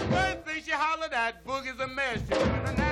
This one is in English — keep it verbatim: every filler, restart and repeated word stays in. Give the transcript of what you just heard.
First thing she hollered at, Boogie's a mess. She was in the